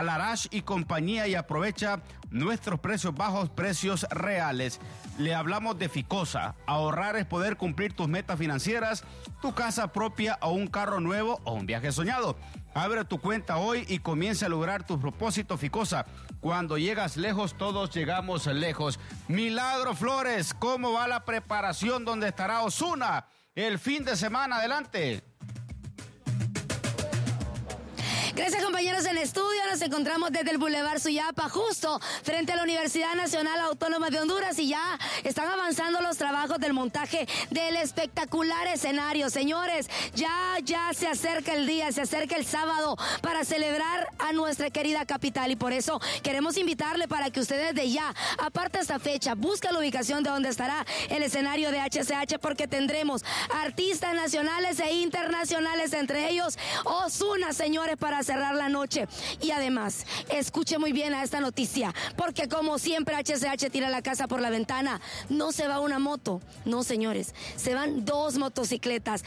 Larache y compañía y aprovecha nuestros precios bajos, precios reales. Le hablamos de Ficosa. Ahorrar es poder cumplir tus metas financieras, tu casa propia o un carro nuevo o un viaje soñado. Abre tu cuenta hoy y comienza a lograr tu propósito, Ficosa. Cuando llegas lejos, todos llegamos lejos. Milagro Flores, ¿cómo va la preparación? ¿Dónde estará Ozuna el fin de semana? Adelante. Gracias, compañeros en estudio. Nos encontramos desde el Boulevard Suyapa, justo frente a la Universidad Nacional Autónoma de Honduras, y ya están avanzando los trabajos del montaje del espectacular escenario. Señores, ya se acerca el día, se acerca el sábado para celebrar a nuestra querida capital, y por eso queremos invitarle para que ustedes de ya, aparte esta fecha, busquen la ubicación de donde estará el escenario de HCH, porque tendremos artistas nacionales e internacionales, entre ellos Ozuna, señores, para cerrar la noche. Y además, escuche muy bien a esta noticia, porque como siempre HCH tira la casa por la ventana. No se va una moto, no, señores, se van dos motocicletas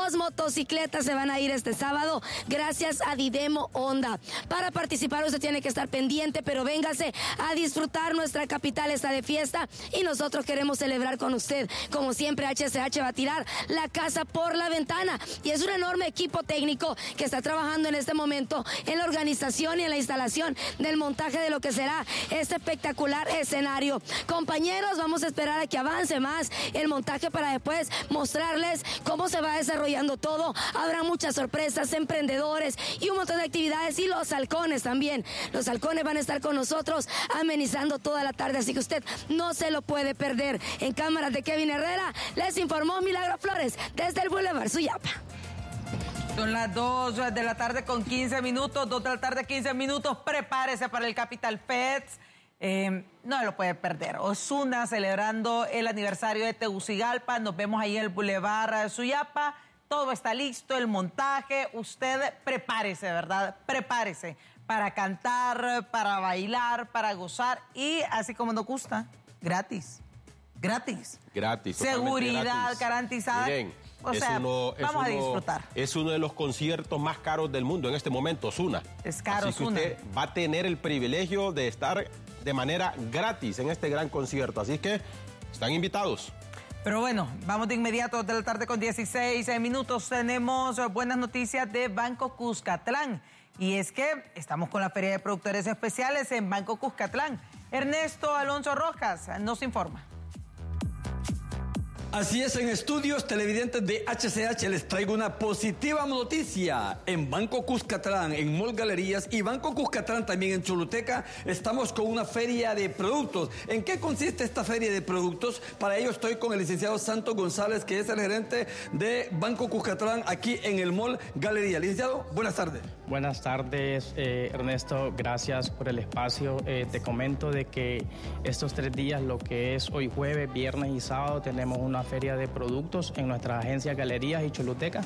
se van a ir este sábado gracias a Didemo Honda. Para participar usted tiene que estar pendiente, pero véngase a disfrutar. Nuestra capital está de fiesta y nosotros queremos celebrar con usted. Como siempre, HCH va a tirar la casa por la ventana, y es un enorme equipo técnico que está trabajando en este momento en la organización y en la instalación del montaje de lo que será este espectacular escenario. Compañeros, vamos a esperar a que avance más el montaje para después mostrarles cómo se va desarrollando todo. Habrá muchas sorpresas, emprendedores y un montón de actividades, y los halcones también. Los halcones van a estar con nosotros amenizando toda la tarde, así que usted no se lo puede perder. En cámaras de Kevin Herrera, les informó Milagro Flores desde el Boulevard Suyapa. Son las 2 de la tarde con 15 minutos, 2 de la tarde 15 minutos. Prepárese para el Capital Fest. No lo puede perder. Ozuna celebrando el aniversario de Tegucigalpa. Nos vemos ahí en el Boulevard Suyapa. Todo está listo, el montaje. Usted prepárese, ¿verdad? Prepárese para cantar, para bailar, para gozar. Y así como nos gusta, gratis. Gratis. Gratis. Seguridad gratis. Garantizada. Miren, vamos a disfrutar. Es uno de los conciertos más caros del mundo en este momento, Ozuna. Es caro, así que Ozuna. usted va a tener el privilegio de estar de manera gratis en este gran concierto. Así que están invitados. Pero bueno, vamos de inmediato, de la tarde con 16 minutos. Tenemos buenas noticias de Banco Cuscatlán. Y es que estamos con la Feria de Productores Especiales en Banco Cuscatlán. Ernesto Alonso Rojas nos informa. Así es, en estudios televidentes de HCH les traigo una positiva noticia. En Banco Cuscatlán, en Mall Galerías y Banco Cuscatlán también en Choluteca, estamos con una feria de productos. ¿En qué consiste esta feria de productos? Para ello estoy con el licenciado Santos González, que es el gerente de Banco Cuscatlán aquí en el Mall Galería. Licenciado, buenas tardes. Buenas tardes, Ernesto, gracias por el espacio. Te comento de que estos 3 días, lo que es hoy jueves, viernes y sábado, tenemos una feria de productos en nuestras agencias Galerías y Choluteca,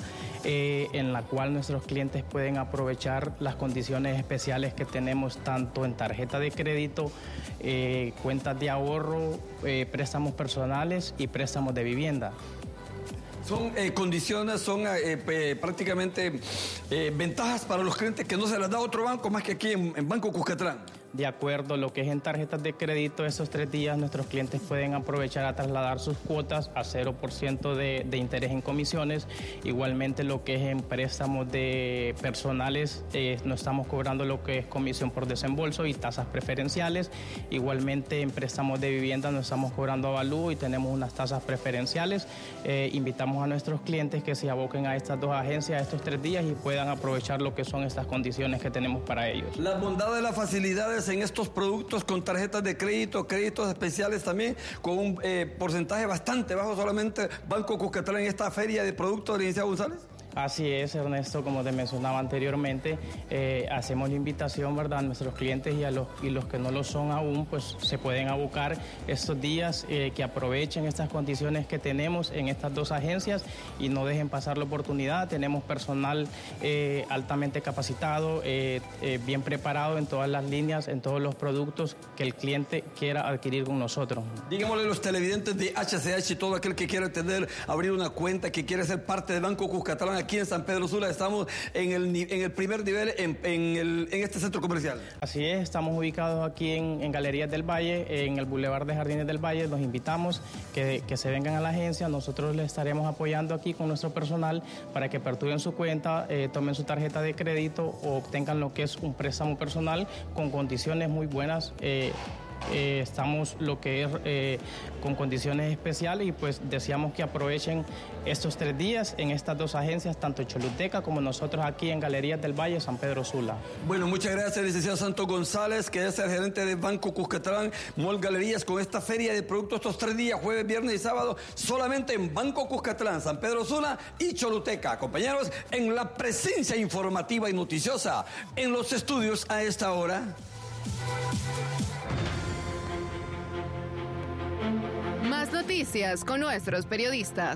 en la cual nuestros clientes pueden aprovechar las condiciones especiales que tenemos tanto en tarjeta de crédito, cuentas de ahorro, préstamos personales y préstamos de vivienda. Son condiciones, son prácticamente ventajas para los clientes que no se las da otro banco más que aquí en Banco Cuscatlán. De acuerdo, lo que es en tarjetas de crédito, esos 3 días nuestros clientes pueden aprovechar a trasladar sus cuotas a 0% de interés en comisiones. Igualmente lo que es en préstamos de personales, no estamos cobrando lo que es comisión por desembolso y tasas preferenciales. Igualmente en préstamos de vivienda no estamos cobrando avalúo y tenemos unas tasas preferenciales. Invitamos a nuestros clientes que se aboquen a estas 2 agencias estos 3 días y puedan aprovechar lo que son estas condiciones que tenemos para ellos. La bondad de las facilidades en estos productos con tarjetas de crédito, créditos especiales también, con un porcentaje bastante bajo, solamente Banco Cuscatlán en esta feria de productos, licenciado González. Así es, Ernesto, como te mencionaba anteriormente, hacemos la invitación, ¿verdad?, a nuestros clientes y los que no lo son aún, pues se pueden abocar estos días, que aprovechen estas condiciones que tenemos en estas 2 agencias y no dejen pasar la oportunidad. Tenemos personal altamente capacitado, bien preparado en todas las líneas, en todos los productos que el cliente quiera adquirir con nosotros. Dígamosle a los televidentes de HCH y todo aquel que quiera abrir una cuenta, que quiera ser parte de Banco Cuscatlán aquí en San Pedro Sula. Estamos en el primer nivel en este centro comercial. Así es, estamos ubicados aquí en Galerías del Valle, en el Boulevard de Jardines del Valle. Los invitamos que se vengan a la agencia. Nosotros les estaremos apoyando aquí con nuestro personal para que aperturen su cuenta, tomen su tarjeta de crédito o obtengan lo que es un préstamo personal con condiciones muy buenas. Estamos lo que es con condiciones especiales y pues deseamos que aprovechen estos 3 días en estas 2 agencias, tanto Choluteca como nosotros aquí en Galerías del Valle, San Pedro Sula. Bueno, muchas gracias, licenciado Santos González, que es el gerente de Banco Cuscatlán Mall Galerías, con esta feria de productos estos 3 días, jueves, viernes y sábado, solamente en Banco Cuscatlán, San Pedro Sula y Choluteca. Compañeros, en la presencia informativa y noticiosa en los estudios a esta hora. Más noticias con nuestros periodistas.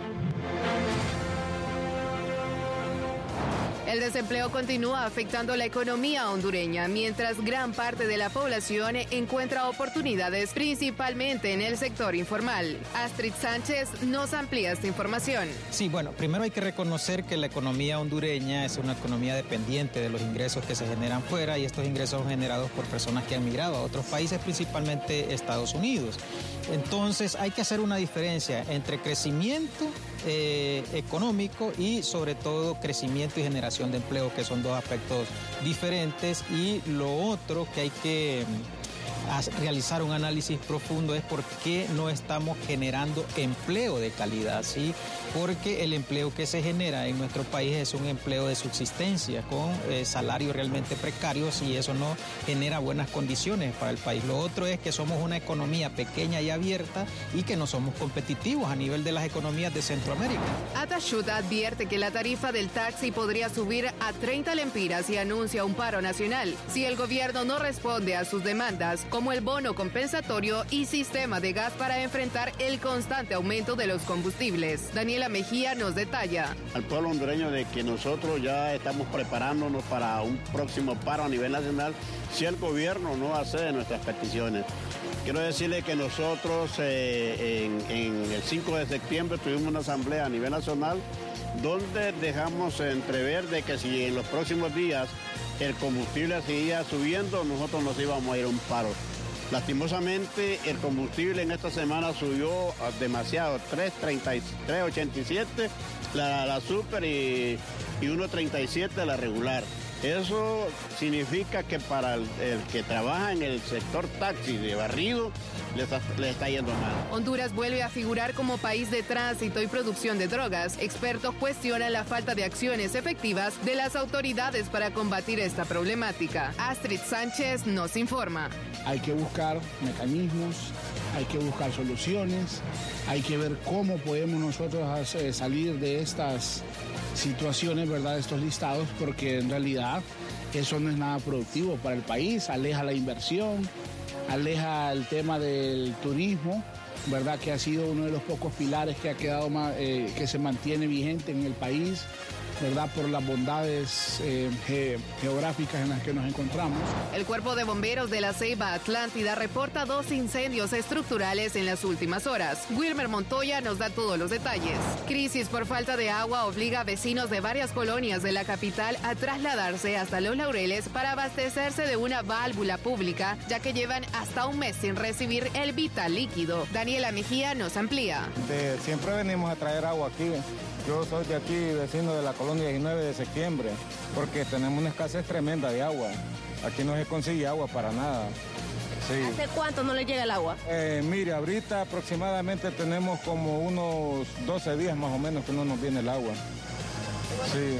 El desempleo continúa afectando la economía hondureña, mientras gran parte de la población encuentra oportunidades principalmente en el sector informal. Astrid Sánchez nos amplía esta información. Sí, bueno, primero hay que reconocer que la economía hondureña es una economía dependiente de los ingresos que se generan fuera, y estos ingresos son generados por personas que han migrado a otros países, principalmente Estados Unidos. Entonces hay que hacer una diferencia entre crecimiento económico y sobre todo crecimiento y generación de empleo, que son 2 aspectos diferentes. Y lo otro que hay que realizar un análisis profundo es por qué no estamos generando empleo de calidad, ¿sí? Porque el empleo que se genera en nuestro país es un empleo de subsistencia con salarios realmente precarios, y eso no genera buenas condiciones para el país. Lo otro es que somos una economía pequeña y abierta y que no somos competitivos a nivel de las economías de Centroamérica. Atashut advierte que la tarifa del taxi podría subir a 30 lempiras y anuncia un paro nacional si el gobierno no responde a sus demandas, como el bono compensatorio y sistema de gas para enfrentar el constante aumento de los combustibles. Daniela Mejía nos detalla. Al pueblo hondureño de que nosotros ya estamos preparándonos para un próximo paro a nivel nacional si el gobierno no accede a nuestras peticiones. Quiero decirle que nosotros en el 5 de septiembre tuvimos una asamblea a nivel nacional donde dejamos entrever de que si en los próximos días el combustible seguía subiendo, nosotros nos íbamos a ir a un paro. Lastimosamente, el combustible en esta semana subió demasiado, 3.87 la super y 1.37 la regular. Eso significa que para el que trabaja en el sector taxi de barrido, le está yendo mal. Honduras vuelve a figurar como país de tránsito y producción de drogas. Expertos cuestionan la falta de acciones efectivas de las autoridades para combatir esta problemática. Astrid Sánchez nos informa. Hay que buscar mecanismos, hay que buscar soluciones, hay que ver cómo podemos nosotros salir de estas situaciones, ¿verdad?, de estos listados, porque en realidad eso no es nada productivo para el país, aleja la inversión, aleja el tema del turismo, ¿verdad?, que ha sido uno de los pocos pilares que ha quedado que se mantiene vigente en el país, ¿verdad?, por las bondades geográficas en las que nos encontramos. El Cuerpo de Bomberos de la Ceiba Atlántida reporta 2 incendios estructurales en las últimas horas. Wilmer Montoya nos da todos los detalles. Crisis por falta de agua obliga a vecinos de varias colonias de la capital a trasladarse hasta Los Laureles para abastecerse de una válvula pública, ya que llevan hasta un mes sin recibir el vital líquido. Daniela Mejía nos amplía. Siempre venimos a traer agua aquí. Yo soy de aquí, vecino de la colonia 19 de septiembre, porque tenemos una escasez tremenda de agua. Aquí no se consigue agua para nada. Sí. ¿Hace cuánto no le llega el agua? Mire, ahorita aproximadamente tenemos como unos 12 días más o menos que no nos viene el agua. Sí.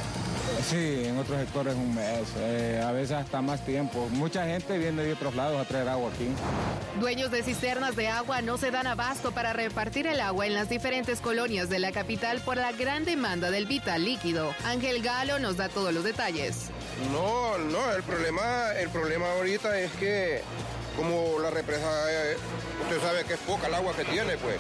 Sí, en otros sectores un mes, a veces hasta más tiempo. Mucha gente viene de otros lados a traer agua aquí. Dueños de cisternas de agua no se dan abasto para repartir el agua en las diferentes colonias de la capital por la gran demanda del vital líquido. Ángel Galo nos da todos los detalles. No, el problema ahorita es que como la represa, usted sabe que es poca el agua que tiene, pues.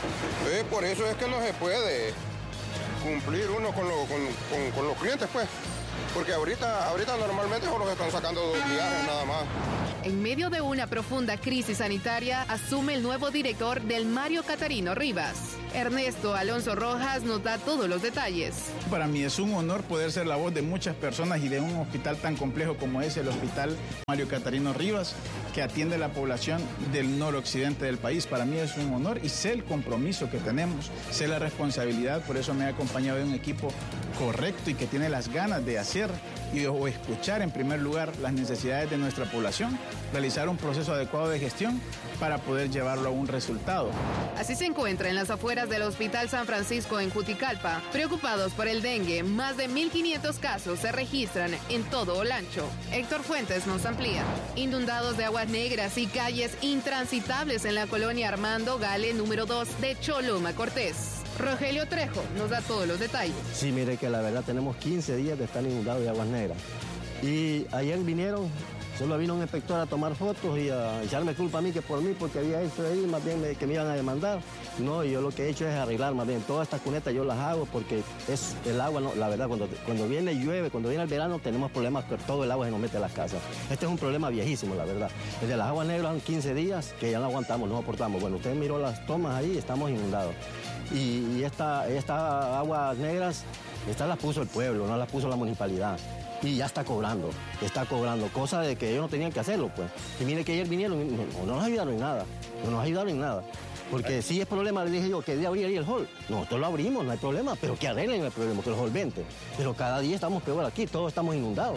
Por eso es que no se puede cumplir uno con los clientes, pues, porque ahorita normalmente solo se están sacando 2 viajes nada más. En medio de una profunda crisis sanitaria, asume el nuevo director del Mario Catarino Rivas. Ernesto Alonso Rojas nos da todos los detalles. Para mí es un honor poder ser la voz de muchas personas y de un hospital tan complejo como es el Hospital Mario Catarino Rivas, que atiende a la población del noroccidente del país. Para mí es un honor y sé el compromiso que tenemos, sé la responsabilidad, por eso me he acompañado de un equipo correcto y que tiene las ganas de hacer o escuchar en primer lugar las necesidades de nuestra población, realizar un proceso adecuado de gestión para poder llevarlo a un resultado. Así se encuentra en las afueras del Hospital San Francisco en Juticalpa. Preocupados por el dengue, más de 1.500 casos se registran en todo Olancho. Héctor Fuentes nos amplía. Inundados de aguas negras y calles intransitables en la colonia Armando Gale número 2 de Choloma Cortés. Rogelio Trejo nos da todos los detalles. Sí, mire que la verdad tenemos 15 días de estar inundados de aguas negras. Y ayer vinieron, solo vino un inspector a tomar fotos y a echarme culpa a mí, que por mí, porque había hecho ahí, más bien que me iban a demandar. No, yo lo que he hecho es arreglar, más bien, todas estas cunetas yo las hago porque es el agua, no, la verdad, cuando viene llueve, cuando viene el verano, tenemos problemas que todo el agua se nos mete a las casas. Este es un problema viejísimo, la verdad. Desde las aguas negras son 15 días que ya no aguantamos, no soportamos. Bueno, usted miró las tomas ahí, estamos inundados. Y esta aguas negras, estas las puso el pueblo, no las puso la municipalidad. Y ya está cobrando, cosa de que ellos no tenían que hacerlo, pues. Y mire que ayer vinieron y no nos ayudaron en nada, Porque si es problema, le dije yo, que de abrir ahí el hall. Nosotros lo abrimos, no hay problema, pero que arreglen el problema, que el hall vente. Pero cada día estamos peor aquí, todos estamos inundados.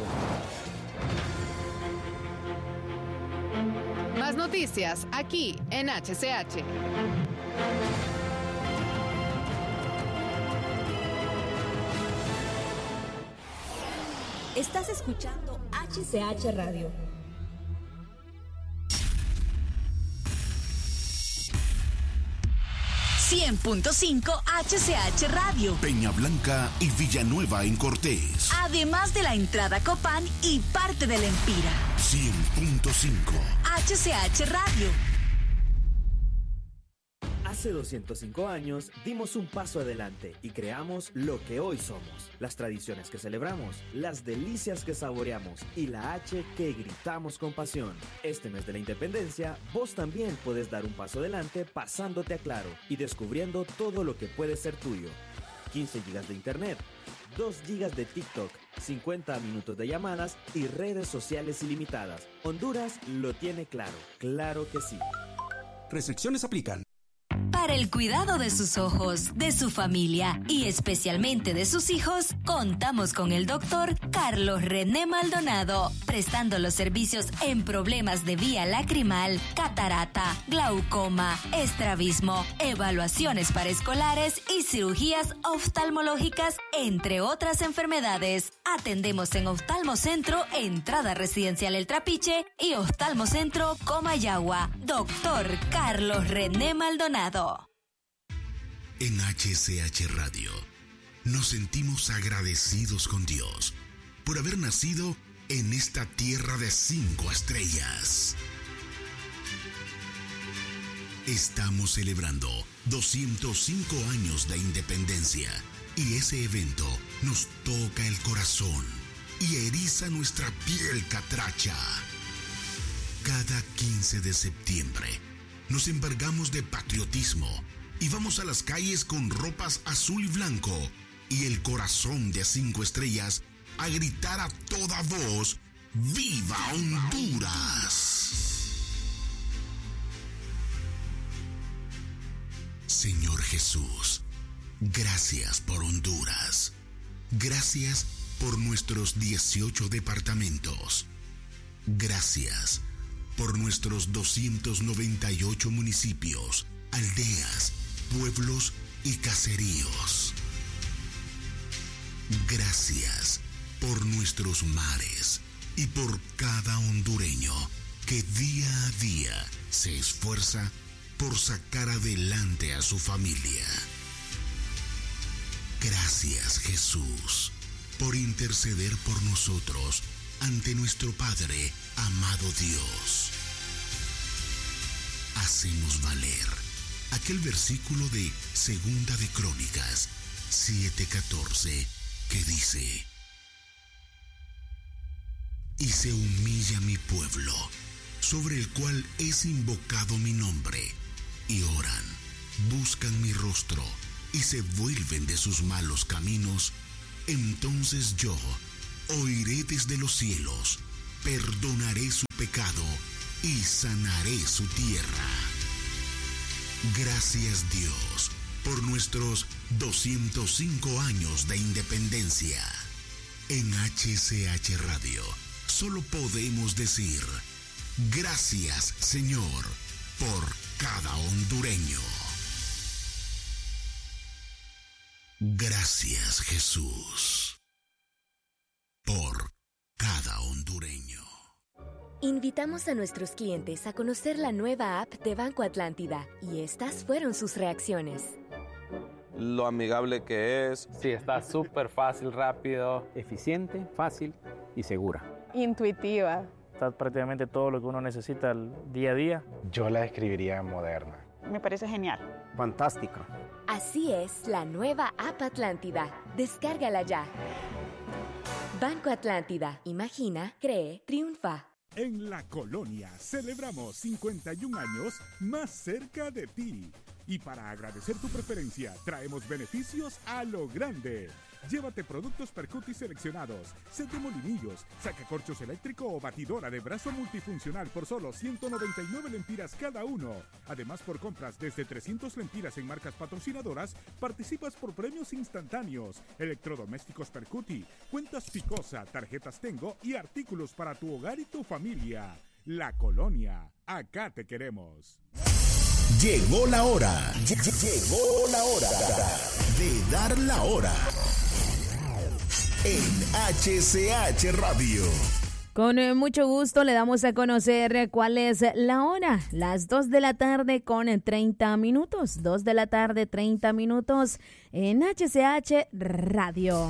Más noticias aquí en HCH. Estás escuchando HCH Radio. ...100.5 HCH Radio. Peña Blanca y Villanueva en Cortés. Además de la entrada Copán y parte del Empira. 100.5 HCH Radio. Hace 205 años dimos un paso adelante y creamos lo que hoy somos. Las tradiciones que celebramos, las delicias que saboreamos y la H que gritamos con pasión. Este mes de la independencia, vos también puedes dar un paso adelante pasándote a Claro y descubriendo todo lo que puede ser tuyo. 15 gigas de internet, 2 gigas de TikTok, 50 minutos de llamadas y redes sociales ilimitadas. Honduras lo tiene claro. Claro que sí. Restricciones aplican. Para el cuidado de sus ojos, de su familia y especialmente de sus hijos, contamos con el doctor Carlos René Maldonado, prestando los servicios en problemas de vía lacrimal, catarata, glaucoma, estrabismo, evaluaciones para escolares y cirugías oftalmológicas, entre otras enfermedades. Atendemos en Oftalmocentro, Entrada Residencial El Trapiche y Oftalmocentro Comayagua. Doctor Carlos René Maldonado. En HCH Radio nos sentimos agradecidos con Dios por haber nacido en esta tierra de 5 estrellas. Estamos celebrando 205 años de independencia y ese evento nos toca el corazón y eriza nuestra piel catracha. Cada 15 de septiembre nos embargamos de patriotismo y vamos a las calles con ropas azul y blanco y el corazón de 5 estrellas a gritar a toda voz: ¡Viva Honduras! Señor Jesús, gracias por Honduras. Gracias por nuestros 18 departamentos. Gracias por nuestros 298 municipios, aldeas, pueblos y caseríos. Gracias por nuestros mares y por cada hondureño que día a día se esfuerza por sacar adelante a su familia. Gracias, Jesús, por interceder por nosotros ante nuestro Padre, amado Dios. Hacemos valer aquel versículo de Segunda de Crónicas 7:14 que dice: y se humilla mi pueblo, sobre el cual es invocado mi nombre, y oran, buscan mi rostro y se vuelven de sus malos caminos, entonces yo oiré desde los cielos, perdonaré su pecado y sanaré su tierra. Gracias, Dios, por nuestros 205 años de independencia. En HCH Radio solo podemos decir gracias, Señor, por cada hondureño. Gracias, Jesús, por cada hondureño. Invitamos a nuestros clientes a conocer la nueva app de Banco Atlántida y estas fueron sus reacciones. Lo amigable que es. Sí, está súper fácil, rápido, eficiente, fácil y segura. Intuitiva. Está prácticamente todo lo que uno necesita el día a día. Yo la describiría moderna. Me parece genial. Fantástica. Así es la nueva app Atlántida. Descárgala ya. Banco Atlántida. Imagina, cree, triunfa. En La Colonia celebramos 51 años más cerca de ti. Y para agradecer tu preferencia, traemos beneficios a lo grande. Llévate productos Percuti seleccionados, set de molinillos, sacacorchos eléctrico o batidora de brazo multifuncional por solo 199 lempiras cada uno. Además, por compras desde 300 lempiras en marcas patrocinadoras, participas por premios instantáneos, electrodomésticos Percuti, cuentas Picosa, tarjetas Tengo y artículos para tu hogar y tu familia. La Colonia, acá te queremos. Llegó la hora. Llegó la hora de dar la hora. En HCH Radio. Con mucho gusto le damos a conocer cuál es la hora. Las 2 de la tarde con 30 minutos. 2 de la tarde, 30 minutos en HCH Radio.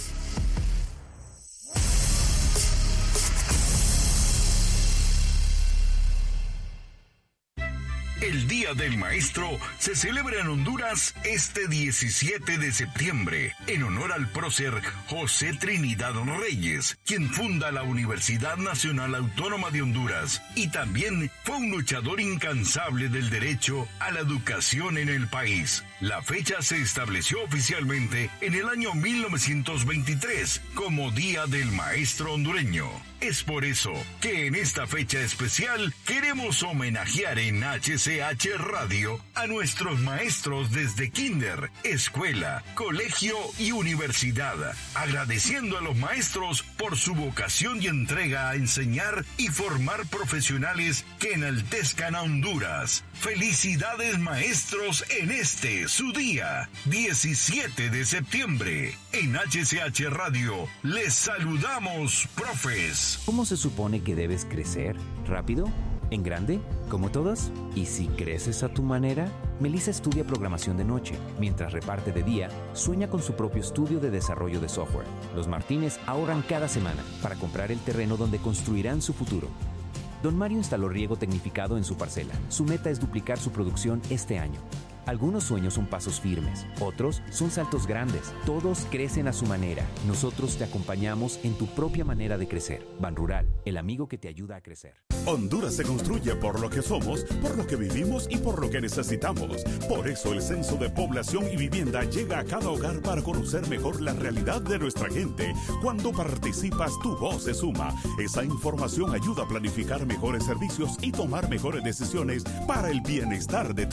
El Día del Maestro se celebra en Honduras este 17 de septiembre, en honor al prócer José Trinidad Reyes, quien funda la Universidad Nacional Autónoma de Honduras, y también fue un luchador incansable del derecho a la educación en el país. La fecha se estableció oficialmente en el año 1923 como Día del Maestro Hondureño. Es por eso que en esta fecha especial queremos homenajear en HCH Radio a nuestros maestros desde kinder, escuela, colegio y universidad, agradeciendo a los maestros por su vocación y entrega a enseñar y formar profesionales que enaltezcan a Honduras. Felicidades, maestros, en este su día, 17 de septiembre. En HCH Radio les saludamos, profes. ¿Cómo se supone que debes crecer? ¿Rápido? ¿En grande? ¿Como todos? ¿Y si creces a tu manera? Melissa estudia programación de noche. Mientras reparte de día, sueña con su propio estudio de desarrollo de software. Los Martínez ahorran cada semana para comprar el terreno donde construirán su futuro. Don Mario instaló riego tecnificado en su parcela. Su meta es duplicar su producción este año. Algunos sueños son pasos firmes, otros son saltos grandes. Todos crecen a su manera. Nosotros te acompañamos en tu propia manera de crecer. Banrural, el amigo que te ayuda a crecer. Honduras se construye por lo que somos, por lo que vivimos y por lo que necesitamos. Por eso el Censo de Población y Vivienda llega a cada hogar para conocer mejor la realidad de nuestra gente. Cuando participas, tu voz se suma. Esa información ayuda a planificar mejores servicios y tomar mejores decisiones para el bienestar de